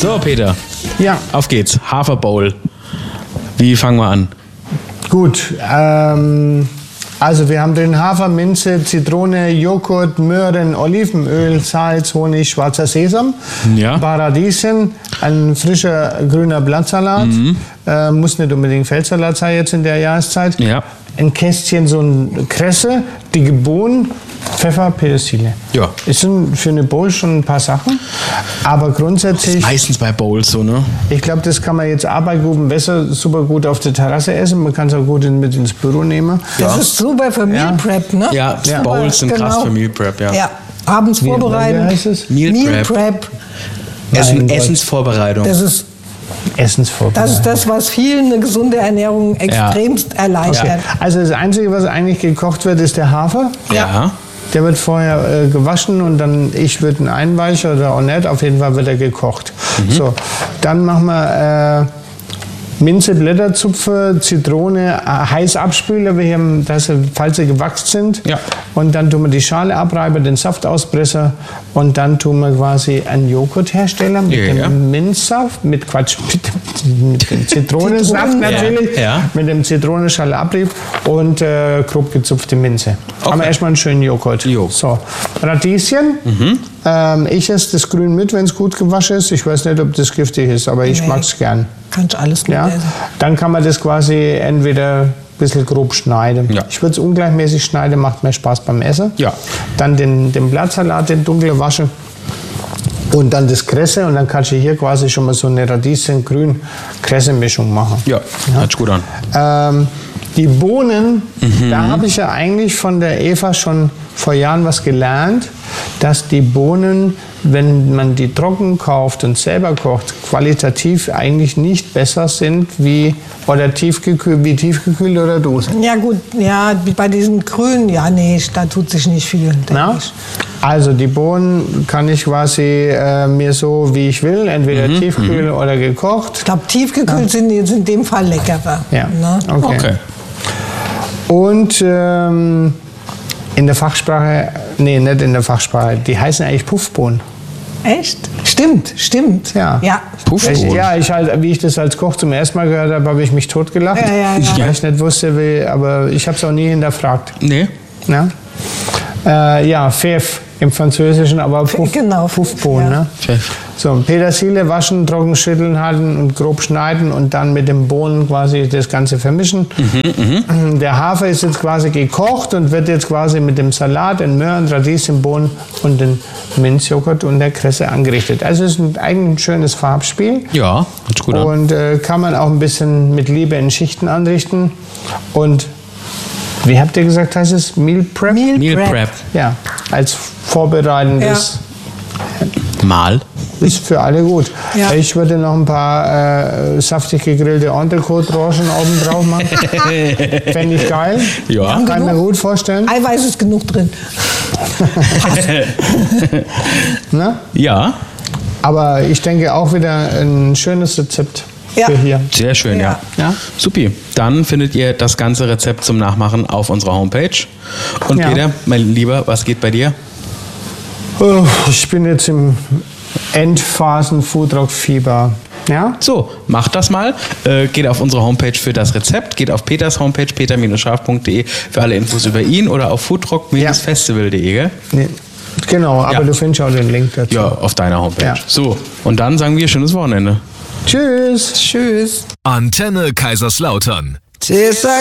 So, Peter. Ja. Auf geht's. Haferbowl. Wie fangen wir an? Gut, also wir haben drin Hafer, Minze, Zitrone, Joghurt, Möhren, Olivenöl, Salz, Honig, schwarzer Sesam, Ja. Radieschen, ein frischer grüner Blattsalat, muss nicht unbedingt Feldsalat sein jetzt in der Jahreszeit, Ja. ein Kästchen so ein Kresse, dicke Bohnen, Pfeffer, Petersilie. Ja. Es sind für eine Bowl schon ein paar Sachen, aber grundsätzlich... Meistens bei Bowls so, ne? Ich glaube, das kann man jetzt auch bei gutem Wetter super gut auf der Terrasse essen. Man kann es auch gut mit ins Büro nehmen. Das ist super für Meal Prep, ne? Ja, Ja. Bowls sind krass Genau. für Meal Prep, ja. Ja, abends vorbereiten. Wie heißt es? Meal Prep. Mein Gott. Essensvorbereitung. Das ist Essensvorbereitung. das, was vielen eine gesunde Ernährung extremst erleichtert. Also das Einzige, was eigentlich gekocht wird, ist der Hafer. Ja. Der wird vorher gewaschen und dann, ich würde ihn einweichen oder auch nicht, auf jeden Fall wird er gekocht. So, dann machen wir Minze, Blätterzupfer, Zitrone, heiß abspülen, falls sie gewachsen sind. Ja. Und dann tun wir die Schale abreiben, den Saft auspressen und dann tun wir quasi einen Joghurthersteller mit dem Minzsaft, mit dem Zitronensaft natürlich, mit dem Zitronenschale abrieb und grob gezupfte Minze. Haben wir erstmal einen schönen Joghurt. So, Radieschen. Ich esse das Grün mit, wenn es gut gewaschen ist. Ich weiß nicht, ob das giftig ist, aber ich mag es gern. Kannst alles mit essen. Dann kann man das quasi entweder ein bisschen grob schneiden. Ja. Ich würde es ungleichmäßig schneiden, macht mehr Spaß beim Essen. Ja. Dann den Blattsalat, den dunklen waschen. Und dann das Kresse und dann kannst du hier quasi schon mal so eine Radieschen-Grün-Kresse-Mischung machen. Ja, hört sich gut an. Die Bohnen, da habe ich ja eigentlich von der Eva schon vor Jahren was gelernt, dass die Bohnen, wenn man die trocken kauft und selber kocht, qualitativ eigentlich nicht besser sind wie tiefgekühlt oder Dosen. Ja gut, ja, bei diesen Grünen, ja nee, da tut sich nicht viel, denke ich. Also die Bohnen kann ich quasi mir so wie ich will, entweder tiefkühl oder gekocht. Ich glaube, tiefgekühlt sind jetzt in dem Fall leckerer. Ja, Ne? okay. Und in der Fachsprache, nee, nicht in der Fachsprache, die heißen eigentlich Puffbohnen. Echt? Stimmt. Ja. Puffbohnen? Wie ich das als Koch zum ersten Mal gehört habe, habe ich mich totgelacht. Ja. Weil ich nicht wusste, aber ich habe es auch nie hinterfragt. Nee. Ja, Pfeff im Französischen, aber Puffbohnen. Ja. Ne? So, Petersilie waschen, trocken schütteln halten und grob schneiden und dann mit den Bohnen quasi das Ganze vermischen. Der Hafer ist jetzt quasi gekocht und wird jetzt quasi mit dem Salat, den Möhren, Radieschen, Bohnen und den Minzjoghurt und der Kresse angerichtet. Also es ist eigentlich ein schönes Farbspiel. Ja, hört sich gut an. Und kann man auch ein bisschen mit Liebe in Schichten anrichten. Und wie habt ihr gesagt, heißt es? Meal Prep? Meal Prep. Ja, als vorbereitendes Mal. ist für alle gut. Ja. Ich würde noch ein paar saftig gegrillte Entrecote-Roschen oben drauf machen. Fände ich geil. Ja. Kann ich mir gut vorstellen. Eiweiß ist genug drin. Ne? Ja. Aber ich denke auch wieder ein schönes Rezept für hier. Sehr schön, ja. Supi. Dann findet ihr das ganze Rezept zum Nachmachen auf unserer Homepage. Und Peter, mein Lieber, was geht bei dir? Oh, ich bin jetzt im Endphasen-Foodrock-Fieber. Ja? So, macht das mal. Geht auf unsere Homepage für das Rezept. Geht auf Peters Homepage, peter-scharf.de für alle Infos über ihn oder auf foodrock-festival.de, gell? Nee. Genau, aber du findest auch den Link dazu. Ja, auf deiner Homepage. Ja. So, und dann sagen wir schönes Wochenende. Tschüss. Tschüss. Antenne Kaiserslautern. Tastes like